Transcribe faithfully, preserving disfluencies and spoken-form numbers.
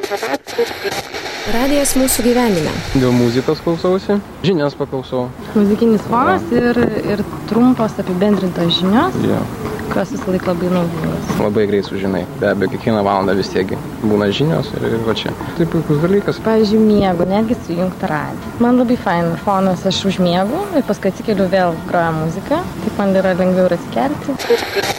Radijas mūsų gyvenime. Dėl muzikos klausausi, žinias paklausau. Muzikinis fonas ir, ir trumpos apibendrintos žinios, Jo. kurios visą laiką labai naudingos. Labai greit sužinai. Be abejo, kiekvieną valandą vis tiek būna žinios ir, ir va čia. Tai puikus dalykas. Pavyzdžiui, miegu, netgi sujungta radiją. Man labai fain fonas, aš užmiegu ir paskui atsikeliu vėl groja muzika. Taip man yra lengviau ir atsikelti.